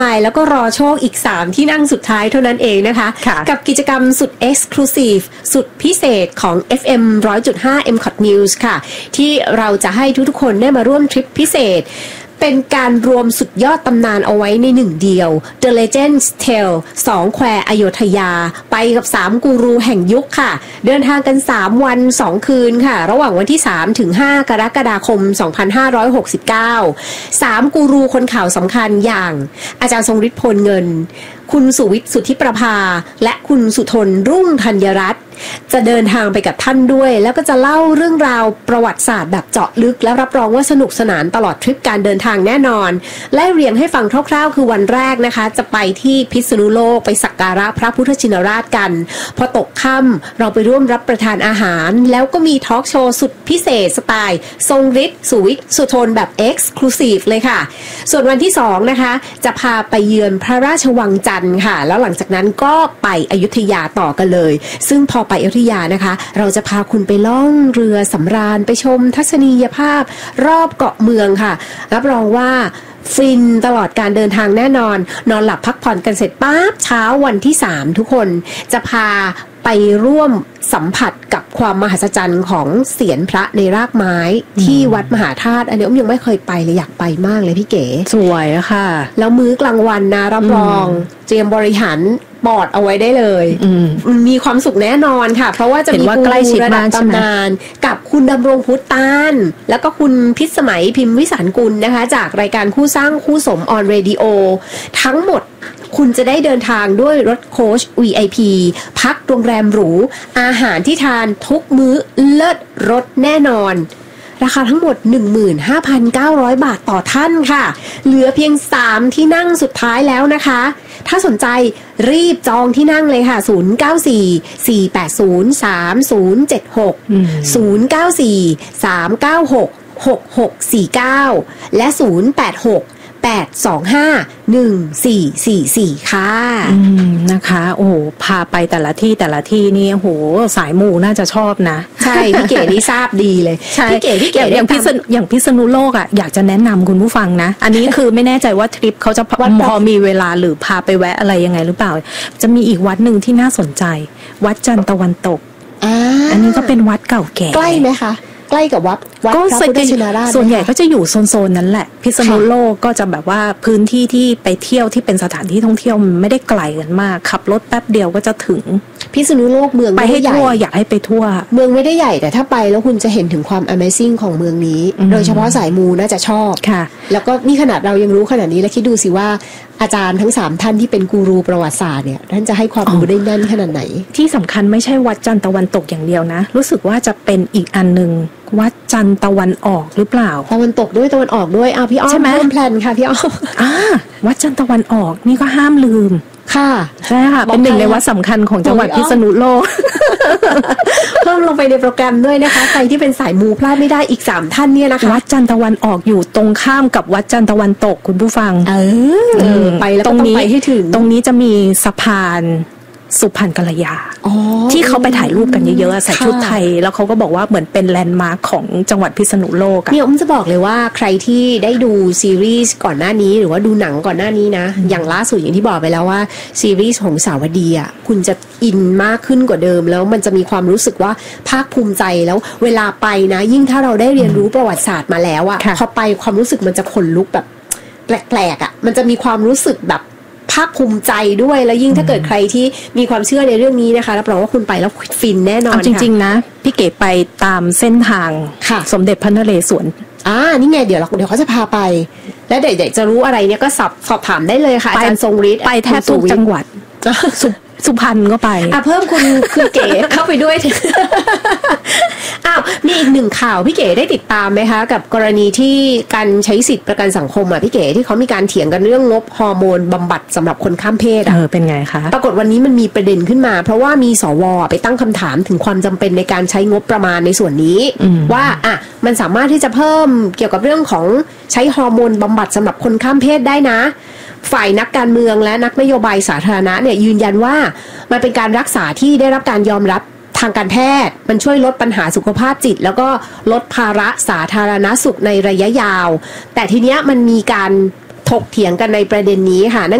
แล้วก็รอโชคอีก3ที่นั่งสุดท้ายเท่านั้นเองนะคะกับกิจกรรมสุด Exclusive สุดพิเศษของ FM 100.5 MCOT News ค่ะที่เราจะให้ทุกๆคนได้มาร่วมทริปพิเศษเป็นการรวมสุดยอดตำนานเอาไว้ในหนึ่งเดียว The Legends Tale 2 แควอโยธยาไปกับ3กูรูแห่งยุคค่ะเดินทางกัน3วัน2คืนค่ะระหว่างวันที่3ถึง5กรกฎาคม2569 3กูรูคนข่าวสำคัญอย่างอาจารย์ทรงฤทธิ์พลเงินคุณสุวิทย์สุทธิประภาและคุณสุทนรุ่งธัญรัตน์จะเดินทางไปกับท่านด้วยแล้วก็จะเล่าเรื่องราวประวัติศาสตร์แบบเจาะลึกและรับรองว่าสนุกสนานตลอดทริปการเดินทางแน่นอนและเรียงให้ฟังคร่าวๆคือวันแรกนะคะจะไปที่พิษณุโลกไปสักการะพระพุทธชินราชกันพอตกค่ำเราไปร่วมรับประทานอาหารแล้วก็มีทอล์กโชว์สุดพิเศษสไตล์ทรงฤทธิ์สุวิทย์สุทนแบบ Exclusive เลยค่ะส่วนวันที่2นะคะจะพาไปเยือนพระราชวังจันทร์ค่ะแล้วหลังจากนั้นก็ไปอยุธยาต่อกันเลยซึ่งพอไปอยุธยานะคะเราจะพาคุณไปล่องเรือสำราญไปชมทัศนียภาพรอบเกาะเมืองค่ะรับรองว่าฟินตลอดการเดินทางแน่นอนนอนหลับพักผ่อนกันเสร็จปั๊บเช้าวันที่3ทุกคนจะพาไปร่วมสัมผัสกับความมหัศจรรย์ของเสียนพระในรากไม้ที่วัดมหาธาตุอันนี้ยังไม่เคยไปเลยอยากไปมากเลยพี่เก๋สวยอะค่ะแล้วมื้อกลางวันนะรับรองเตรียมบริหารปอดเอาไว้ได้เลยมีความสุขแน่นอนค่ะเพราะว่าจะมีผู้ระดับตำนานกับคุณดำรงพุทธตานแล้วก็คุณพิสมัยพิมพ์วิสารกุลนะคะจากรายการคู่สร้างคู่สมออนเรดิโอทั้งหมดคุณจะได้เดินทางด้วยรถโค้ช VIP พักโรงแรมหรูอาหารที่ทานทุกมื้อเลิศรสแน่นอนราคาทั้งหมด 15,900 บาทต่อท่านค่ะเหลือเพียง3ที่นั่งสุดท้ายแล้วนะคะถ้าสนใจรีบจองที่นั่งเลยค่ะ094-480-3076 094-396-6649และ086-825-1444ค่ะนะคะโอ้พาไปแต่ละที่นี่โหสายมูน่าจะชอบนะใช่พี่เก๋นี่ทราบดีเลยพี่เก๋อย่างพิษณุโลกอ่ะอยากจะแนะนำคุณผู้ฟังนะอันนี้คือไม่แน่ใจว่าทริปเขาจะพอมีเวลาหรือพาไปแวะอะไรยังไงหรือเปล่าจะมีอีกวัดหนึ่งที่น่าสนใจวัดจันทร์ตะวันตกอันนี้ก็เป็นวัดเก่าแก่ใกล้ไหมคะใกล้กับวัดพระพุทธชินราชส่วนใหญ่ก็จะอยู่โซนนั้นแหละพิษณุโลกก็จะแบบว่าพื้นที่ที่ไปเที่ยวที่เป็นสถานที่ท่องเที่ยวมันไม่ได้ไกลกันมากขับรถแป๊บเดียวก็จะถึงพิษณุโลกเมืองไปให้ทั่วอยากให้ไปทั่วเมืองไม่ได้ใหญ่แต่ถ้าไปแล้วคุณจะเห็นถึงความ Amazing ของเมืองนี้โดยเฉพาะสายมูน่าจะชอบค่ะแล้วก็นี่ขนาดเรายังรู้ขนาดนี้แล้วคิดดูสิว่าอาจารย์ทั้ง3ท่านที่เป็นกูรูประวัติศาสตร์เนี่ยท่านจะให้ความรู้ได้แน่นขนาดไหนที่สำคัญไม่ใช่วัดจันทร์ตะวันตกอย่างเดียวนะรู้สึกว่าจะเป็นอีกอันนึงวัดจันทร์ตะวันออกหรือเปล่าตะวันตกด้วยตะวันออกด้วยพี่อ้อมเพิ่มแพลนค่ะพี่อ้อมวัดจันทร์ตะวันออกนี่ก็ห้ามลืมค่ะใช่ค่ะเป็นหนึ่งในวัดสำคัญของจังหวัดพิษณุโลกเพิ่มลงไปในโปรแกรมด้วยนะคะใครที่เป็นสายมูพลาดไม่ได้อีก3ท่านเนี่ยนะคะวัดจันทร์ตะวันออกอยู่ตรงข้ามกับวัดจันทร์ตะวันตกคุณผู้ฟังไปแล้วต้องไปให้ถึงตรงนี้จะมีสะพานสุพรรณกัลยาที่เขาไปถ่ายรูปกันเยอะๆใส่ชุดไทยแล้วเขาก็บอกว่าเหมือนเป็นแลนด์มาร์คของจังหวัดพิษณุโลกเนี่ยจะบอกเลยว่าใครที่ได้ดูซีรีส์ก่อนหน้านี้หรือว่าดูหนังก่อนหน้านี้นะอย่างล่าสุดอย่างที่บอกไปแล้วว่าซีรีส์ของสาวดีอ่ะคุณจะอินมากขึ้นกว่าเดิมแล้วมันจะมีความรู้สึกว่าภาคภูมิใจแล้วเวลาไปนะยิ่งถ้าเราได้เรียนรู้ประวัติศาสตร์มาแล้วอ่ะพอไปความรู้สึกมันจะขนลุกแบบแปลกๆอ่ะมันจะมีความรู้สึกแบบภาคภูมิใจด้วยแล้วยิ่งถ้าเกิดใครที่มีความเชื่อในเรื่องนี้นะคะรับรองว่าคุณไปแล้วฟินแน่นอนจริงๆนะพี่เก๋ไปตามเส้นทางสมเด็จพระนเรศวรนี่ไงเดี๋ยวเขาจะพาไปและเด็กๆจะรู้อะไรเนี่ยก็สอบถามได้เลยค่ะอาจารย์ทรงฤทธิ์ไปแทบทุกจังหวัดสุพรรณก็ไปเพิ่มคุณเก๋เข้าไปด้วยมีอีกหนึ่งข่าวพี่เก๋ได้ติดตามไหมคะกับกรณีที่การใช้สิทธิประกันสังคมพี่เก๋ที่เขามีการเถียงกันเรื่องงบฮอร์โมนบำบัดสำหรับคนข้ามเพศเป็นไงคะปรากฏวันนี้มันมีประเด็นขึ้นมาเพราะว่ามีสวไปตั้งคำถามถึงความจำเป็นในการใช้งบประมาณในส่วนนี้ว่ามันสามารถที่จะเพิ่มเกี่ยวกับเรื่องของใช้ฮอร์โมนบำบัดสำหรับคนข้ามเพศได้นะฝ่ายนักการเมืองและนักนโยบายสาธารณะเนี่ยยืนยันว่ามันเป็นการรักษาที่ได้รับการยอมรับทางการแพทย์มันช่วยลดปัญหาสุขภาพจิตแล้วก็ลดภาระสาธารณสุขในระยะยาวแต่ทีเนี้ยมันมีการถถกเถียงกันในประเด็นนี้ค่ะ